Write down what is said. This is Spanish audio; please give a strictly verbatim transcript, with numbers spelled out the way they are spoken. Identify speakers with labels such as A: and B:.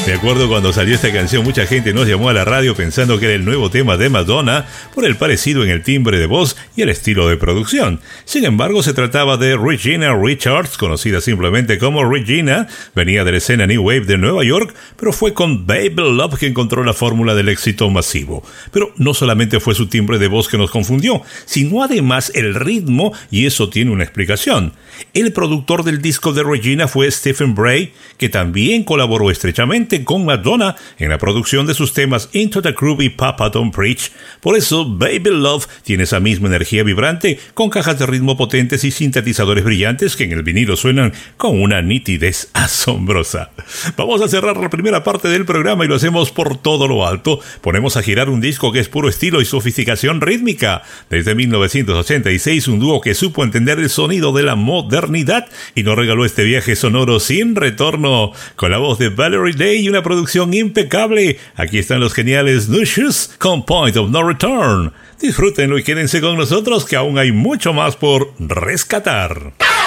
A: Me acuerdo cuando salió esta canción, mucha gente nos llamó a la radio pensando que era el nuevo tema de Madonna por el parecido en el timbre de voz y el estilo de producción. Sin embargo, se trataba de Regina Richards, conocida simplemente como Regina. Venía de la escena New Wave de Nueva York, pero fue con Baby Love que encontró la fórmula del éxito masivo. Pero no solamente fue su timbre de voz que nos confundió, sino además el ritmo, y eso tiene una explicación. El productor del disco de Regina fue Stephen Bray, que también colaboró estrechamente con Madonna en la producción de sus temas Into the Groove y Papa Don't Preach. Por eso Baby Love tiene esa misma energía vibrante, con cajas de ritmo potentes y sintetizadores brillantes que en el vinilo suenan con una nitidez asombrosa. Vamos a cerrar la primera parte del programa y lo hacemos por todo lo alto. Ponemos a girar un disco que es puro estilo y sofisticación rítmica. Desde mil novecientos ochenta y seis, un dúo que supo entender el sonido de la modernidad y nos regaló este viaje sonoro sin retorno, con la voz de Valerie Day y una producción impecable. Aquí están los geniales New Shoes con Point of No Return. Disfrútenlo y quédense con nosotros, que aún hay mucho más por rescatar.